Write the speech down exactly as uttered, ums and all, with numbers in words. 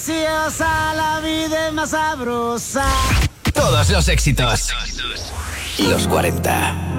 preciosa, la vida es más sabrosa. Todos los éxitos. Los cuarenta.